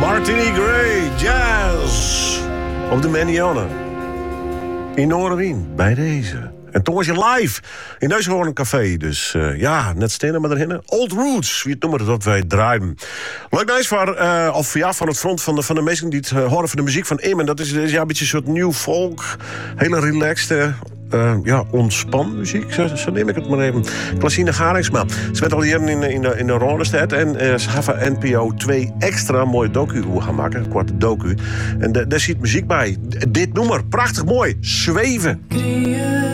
Martini Gray, jazz. Op de Manione. In Oorwien, bij deze. En toen was je live in Neushoorn Café. Dus net stenen maar erin. Old Roots, wie het noemen dat wij draaien. Leuk nice van het front van de mensen die het horen van de muziek van Im. En dat is een beetje een soort new folk. Hele relaxed, ontspan muziek, zo neem ik het maar even. Klassine Garingsma. Ze werd al hier in de Ronestad. En ze gaan van NPO 2 extra mooie docu gaan maken. Een korte docu. En daar zit muziek bij. Dit nummer, prachtig mooi. Zweven.